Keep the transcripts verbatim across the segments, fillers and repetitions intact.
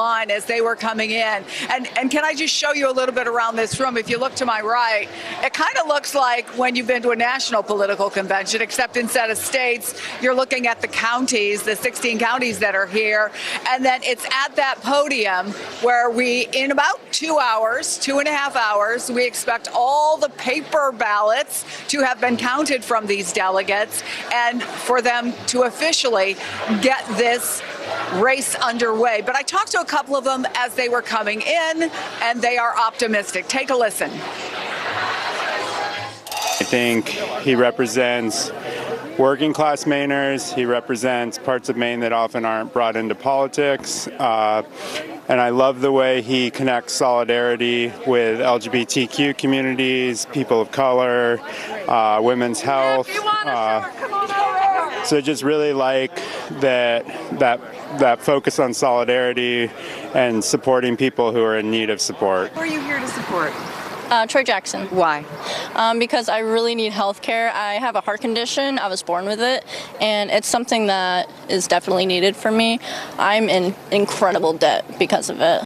line as they were coming in. And, and can I just show you a little bit around this room? If you look to my right, it kind of looks like when you've been to a national political convention, except instead of states, you're looking at the counties, the sixteen counties that are here. And then it's at that podium where we, in about two hours, two and a half hours, we expect all the paper ballots to have been counted from these delegates and for them to officially get this race underway. But I talked to a couple of them as they were coming in, and they are optimistic. Take a listen. I think he represents working class Mainers. He represents parts of Maine that often aren't brought into politics. Uh, and I love the way he connects solidarity with L G B T Q communities, people of color, uh, women's health. Uh, so just really like that that that focus on solidarity and supporting people who are in need of support. Who are you here to support? Uh, Troy Jackson. Why? Um, because I really need health care. I have a heart condition. I was born with it, and it's something that is definitely needed for me. I'm in incredible debt because of it.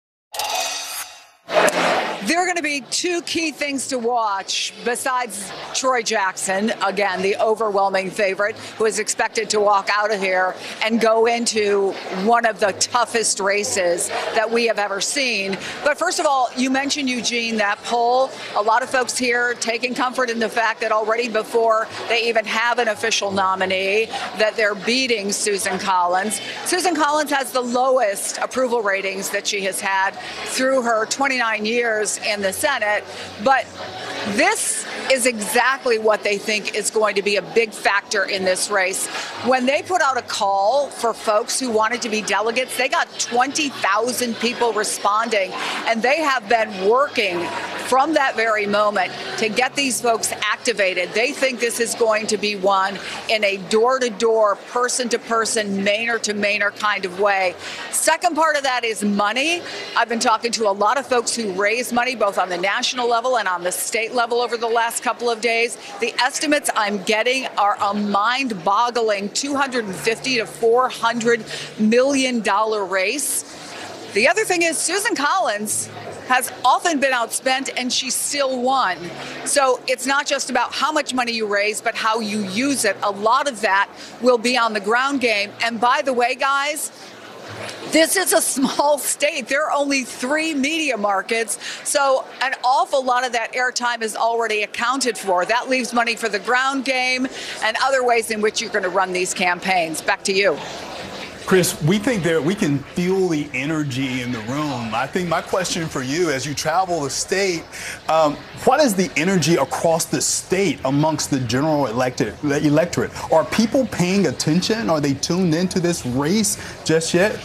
There are going to be two key things to watch besides Troy Jackson, again, the overwhelming favorite, who is expected to walk out of here and go into one of the toughest races that we have ever seen. But first of all, you mentioned, Eugene, that poll. A lot of folks here taking comfort in the fact that already before they even have an official nominee, that they're beating Susan Collins. Susan Collins has the lowest approval ratings that she has had through her twenty-nine years in the Senate, but this is exactly what they think is going to be a big factor in this race. When they put out a call for folks who wanted to be delegates, they got twenty thousand people responding, and they have been working from that very moment to get these folks activated. They think this is going to be won in a door-to-door, person-to-person, Mainer-to-Mainer kind of way. Second part of that is money. I've been talking to a lot of folks who raise money both on the national level and on the state level over the last couple of days. The estimates I'm getting are a mind-boggling two hundred fifty to four hundred million dollar race. The other thing is Susan Collins has often been outspent, and she still won. So it's not just about how much money you raise, but how you use it. A lot of that will be on the ground game. And by the way, guys, this is a small state. There are only three media markets, so an awful lot of that airtime is already accounted for. That leaves money for the ground game and other ways in which you're going to run these campaigns. Back to you. Chris, we think that we can feel the energy in the room. I think my question for you, as you travel the state, um, what is the energy across the state amongst the general elected, the electorate? Are people paying attention? Are they tuned into this race just yet?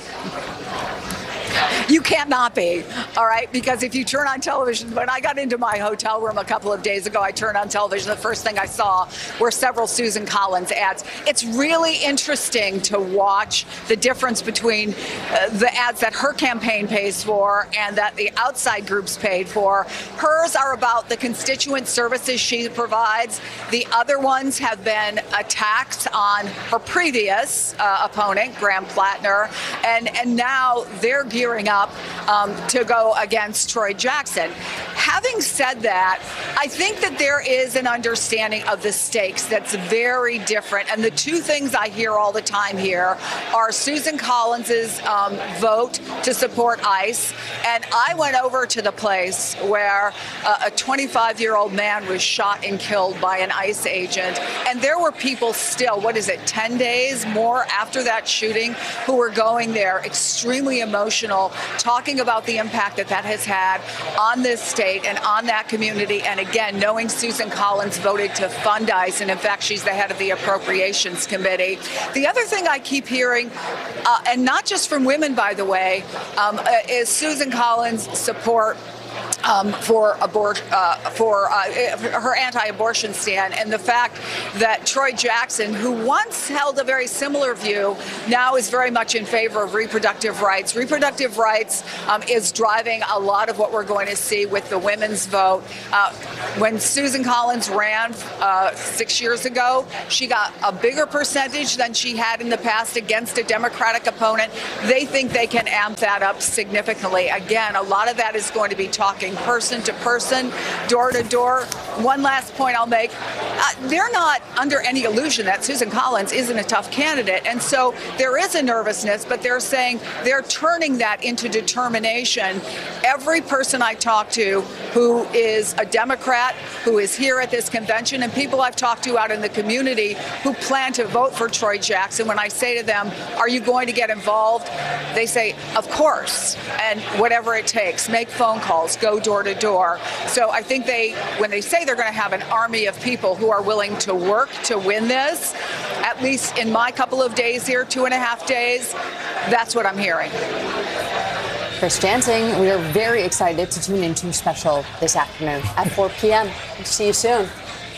You can't not be, all right? Because if you turn on television, when I got into my hotel room a couple of days ago, I turned on television. The first thing I saw were several Susan Collins ads. It's really interesting to watch the difference between uh, the ads that her campaign pays for and that the outside groups paid for. Hers are about the constituent services she provides. The other ones have been attacks on her previous uh, opponent, Graham Plattner, and, and now they're gearing up Um, to go against Troy Jackson. Having said that, I think that there is an understanding of the stakes that's very different. And the two things I hear all the time here are Susan Collins's um, vote to support ICE. And I went over to the place where uh, a twenty-five-year-old man was shot and killed by an ICE agent. And there were people still, what is it, ten days more after that shooting, who were going there, extremely emotional, talking about the impact that that has had on this state and on that community. And again, knowing Susan Collins voted to fund ICE, and in fact, she's the head of the Appropriations Committee. The other thing I keep hearing, uh, and not just from women, by the way, um, uh, is Susan Collins' support Um, for abort, uh, for uh, her anti-abortion stand, and the fact that Troy Jackson, who once held a very similar view, now is very much in favor of reproductive rights. Reproductive rights um, is driving a lot of what we're going to see with the women's vote. Uh, when Susan Collins ran uh, six years ago, she got a bigger percentage than she had in the past against a Democratic opponent. They think they can amp that up significantly. Again, a lot of that is going to be talking person to person, door to door. One last point I'll make, uh, they're not under any illusion that Susan Collins isn't a tough candidate. And so there is a nervousness, but they're saying they're turning that into determination. Every person I talk to who is a Democrat, who is here at this convention, and people I've talked to out in the community who plan to vote for Troy Jackson, when I say to them, are you going to get involved? They say, of course, and whatever it takes, make phone calls, go door to door. So I think they, when they say they're going to have an army of people who are willing to work to win this, at least in my couple of days here, two and a half days, that's what I'm hearing. Chris Jansing, we are very excited to tune into special this afternoon at four p.m. See you soon.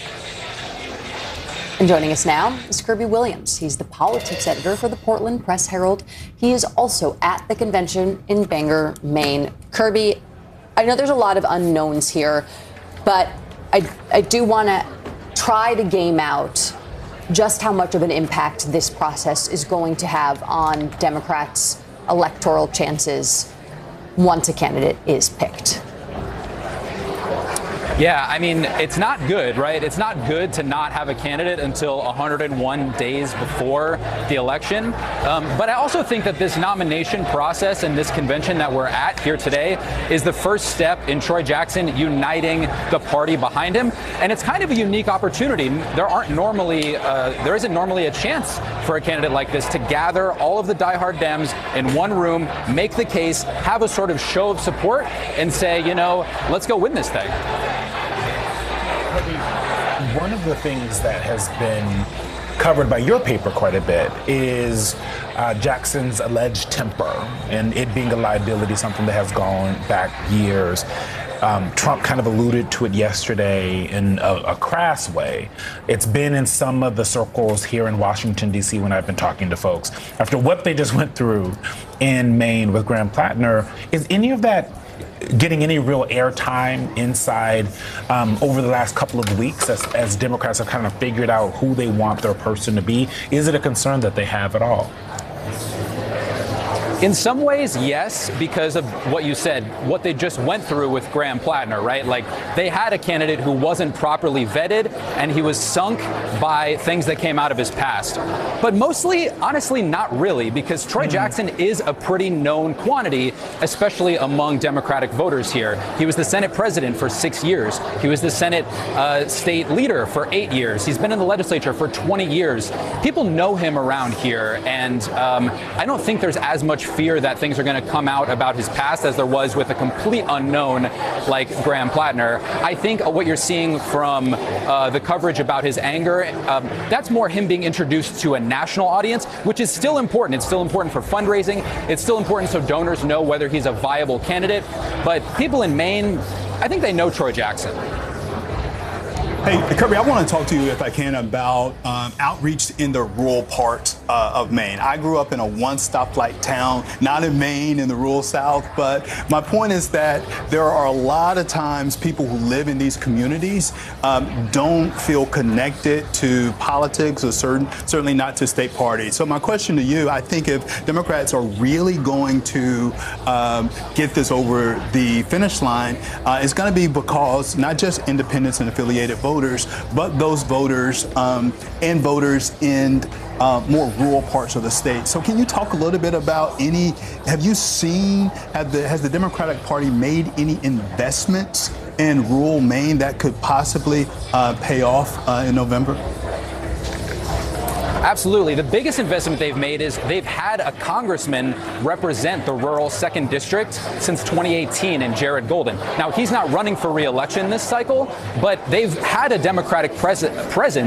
And joining us now is Kirby Williams. He's the politics editor for the Portland Press Herald. He is also at the convention in Bangor, Maine. Kirby, I know there's a lot of unknowns here, but I, I do want to try to game out just how much of an impact this process is going to have on Democrats' electoral chances once a candidate is picked. Yeah, I mean, it's not good, right? It's not good to not have a candidate until one hundred one days before the election. Um, but I also think that this nomination process and this convention that we're at here today is the first step in Troy Jackson uniting the party behind him. And it's kind of a unique opportunity. There aren't normally, uh, there isn't normally a chance for a candidate like this to gather all of the diehard Dems in one room, make the case, have a sort of show of support, and say, you know, let's go win this thing. One of the things that has been covered by your paper quite a bit is uh, Jackson's alleged temper and it being a liability, something that has gone back years. Um, Trump kind of alluded to it yesterday in a, a crass way. It's been in some of the circles here in Washington, D C when I've been talking to folks. After what they just went through in Maine with Graham Plattner, is any of that getting any real airtime inside um, over the last couple of weeks as, as Democrats have kind of figured out who they want their person to be? Is it a concern that they have at all? In some ways, yes, because of what you said, what they just went through with Graham Plattner, right? Like, they had a candidate who wasn't properly vetted, and he was sunk by things that came out of his past. But mostly, honestly, not really, because Troy mm. Jackson is a pretty known quantity, especially among Democratic voters here. He was the Senate president for six years. He was the Senate uh, state leader for eight years. He's been in the legislature for twenty years. People know him around here, and um, I don't think there's as much fear that things are going to come out about his past as there was with a complete unknown like Graham Plattner. I think what you're seeing from uh, the coverage about his anger, um, that's more him being introduced to a national audience, which is still important. It's still important for fundraising. It's still important so donors know whether he's a viable candidate. But people in Maine, I think they know Troy Jackson. Hey, Kirby, I want to talk to you, if I can, about um, outreach in the rural parts uh, of Maine. I grew up in a one-stoplight town, not in Maine, in the rural South, but my point is that there are a lot of times people who live in these communities um, don't feel connected to politics or certain, certainly not to state parties. So my question to you, I think if Democrats are really going to um, get this over the finish line, uh, it's going to be because not just independents and affiliated voters, but those voters um, and voters in uh, more rural parts of the state. So can you talk a little bit about any, have you seen, have the, has the Democratic Party made any investments in rural Maine that could possibly uh, pay off uh, in November? Absolutely. The biggest investment they've made is they've had a congressman represent the rural second district since twenty eighteen in Jared Golden. Now, he's not running for re-election this cycle, but they've had a Democratic pres- presence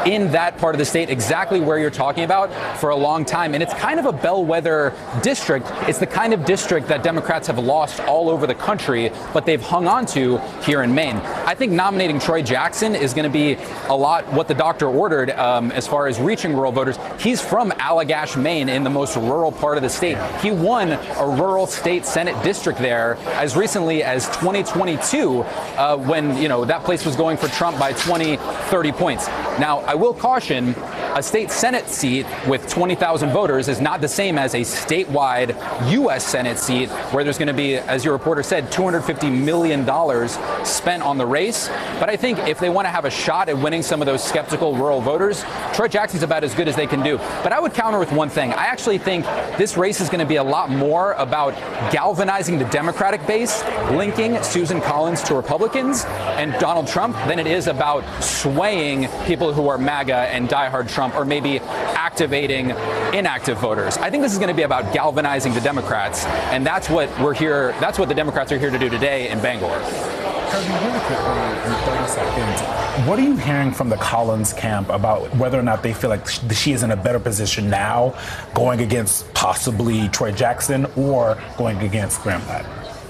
in that part of the state, exactly where you're talking about, for a long time. And it's kind of a bellwether district. It's the kind of district that Democrats have lost all over the country, but they've hung on to here in Maine. I think nominating Troy Jackson is going to be a lot what the doctor ordered um, as far as reaching rural voters. He's from Allagash, Maine, in the most rural part of the state. He won a rural state Senate district there as recently as twenty twenty-two, uh, when, you know, that place was going for Trump by twenty, thirty points. Now, I will caution, a state Senate seat with twenty thousand voters is not the same as a statewide U S Senate seat where there's going to be, as your reporter said, two hundred fifty million dollars spent on the race. But I think if they want to have a shot at winning some of those skeptical rural voters, Troy Jackson's about as good as they can do. But I would counter with one thing. I actually think this race is going to be a lot more about galvanizing the Democratic base, linking Susan Collins to Republicans and Donald Trump, than it is about swaying people who are MAGA and diehard Trump, or maybe activating inactive voters. I think this is going to be about galvanizing the Democrats, and that's what we're here, that's what the Democrats are here to do today in Bangor. Kirby, really quickly, in thirty seconds, what are you hearing from the Collins camp about whether or not they feel like she is in a better position now going against possibly Troy Jackson or going against Graham Platt?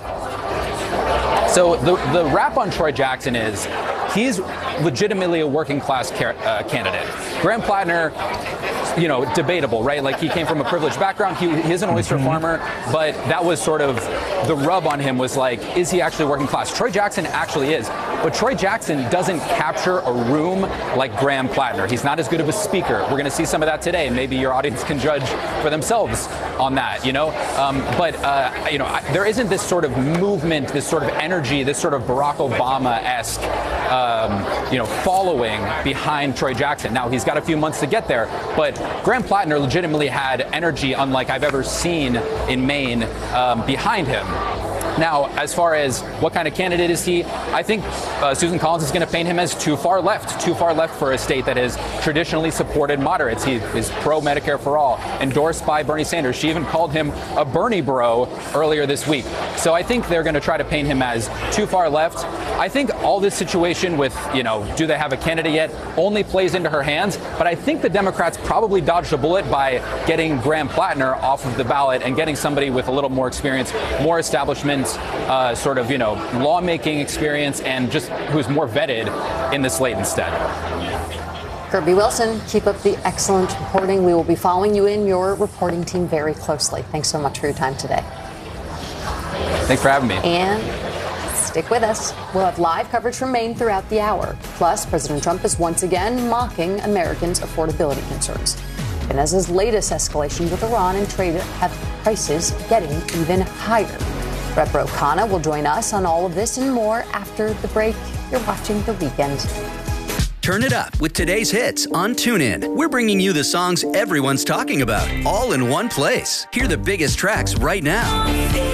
So the, the rap on Troy Jackson is he's legitimately a working class car- uh, candidate. Graham Plattner, you know, debatable, right? Like, he came from a privileged background. He, he is an oyster mm-hmm. farmer, but that was sort of the rub on him, was like, is he actually working class? Troy Jackson actually is. But Troy Jackson doesn't capture a room like Graham Plattner. He's not as good of a speaker. We're going to see some of that today. Maybe your audience can judge for themselves on that, you know? Um, but, uh, you know, I, there isn't this sort of movement, this sort of energy, this sort of Barack Obama-esque, um, you know, following behind Troy Jackson. Now, he's got a few months to get there, but Graham Plattner legitimately had energy unlike I've ever seen in Maine um, behind him. Now, as far as what kind of candidate is he, I think uh, Susan Collins is going to paint him as too far left, too far left for a state that has traditionally supported moderates. He is pro-Medicare for all, endorsed by Bernie Sanders. She even called him a Bernie bro earlier this week. So I think they're going to try to paint him as too far left. I think all this situation with, you know, do they have a candidate yet, only plays into her hands. But I think the Democrats probably dodged a bullet by getting Graham Plattner off of the ballot and getting somebody with a little more experience, more establishment, uh, sort of, you know, lawmaking experience, and just who's more vetted in the slate instead. Kirby Wilson, keep up the excellent reporting. We will be following you in your reporting team very closely. Thanks so much for your time today. Thanks for having me. And stick with us. We'll have live coverage from Maine throughout the hour. Plus, President Trump is once again mocking Americans' affordability concerns. And as his latest escalation with Iran and trade have prices getting even higher. Rep Ro Khanna will join us on all of this and more after the break. You're watching The Weekend. Turn it up with today's hits on TuneIn. We're bringing you the songs everyone's talking about, all in one place. Hear the biggest tracks right now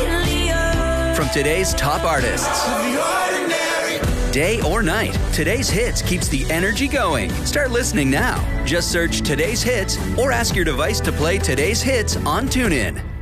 from today's top artists. Day or night, today's hits keeps the energy going. Start listening now. Just search Today's Hits or ask your device to play today's hits on TuneIn.